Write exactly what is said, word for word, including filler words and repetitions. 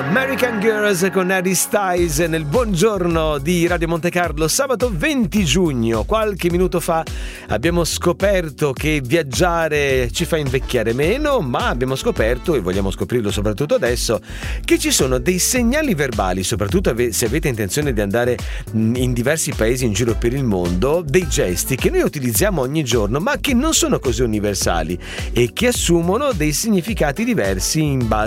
American Girls con Harry Styles nel buongiorno di Radio Monte Carlo, sabato venti giugno. Qualche minuto fa abbiamo scoperto che viaggiare ci fa invecchiare meno, ma abbiamo scoperto, e vogliamo scoprirlo soprattutto adesso, che ci sono dei segnali verbali, soprattutto se avete intenzione di andare in diversi paesi in giro per il mondo, dei gesti che noi utilizziamo ogni giorno ma che non sono così universali e che assumono dei significati diversi in base